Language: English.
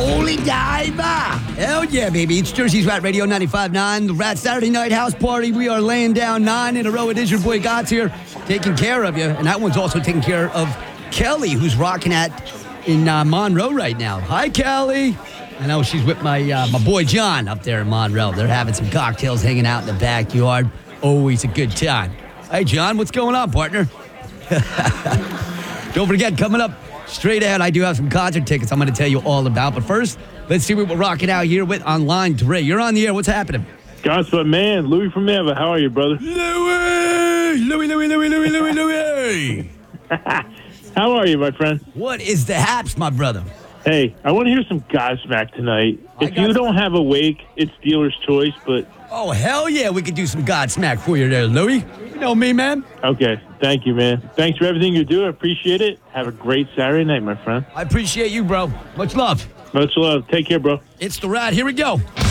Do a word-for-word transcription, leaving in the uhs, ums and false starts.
Holy diver! Hell yeah, baby. It's Jersey's Rat Radio ninety-five point nine, the Rat Saturday Night House Party. We are laying down nine in a row. It is your boy Gots here, taking care of you. And that one's also taking care of Kelly, who's rocking at in uh, Monroe right now. Hi, Kelly. I know she's with my uh, my boy John up there in Monroe. They're having some cocktails, hanging out in the backyard. Always a good time. Hey, John, what's going on, partner? Don't forget, coming up straight ahead, I do have some concert tickets I'm going to tell you all about. But first, let's see what we're rocking out here with on line three. You're on the air. What's happening? God's but man, Louis from Neva. How are you, brother? Louis! Louis, Louis, Louis, Louis, Louis, Louis! How are you, my friend? What is the haps, my brother? Hey, I want to hear some Godsmack tonight. I If you got- don't have a wake, it's dealer's choice, but Oh, hell yeah, we could do some Godsmack for you there, Louis. You know me, man. okay. Thank you, man. Thanks for everything you do. I appreciate it. Have a great Saturday night, my friend. I appreciate you, bro. Much love. Much love. Take care, bro. It's the Rat. Here we go.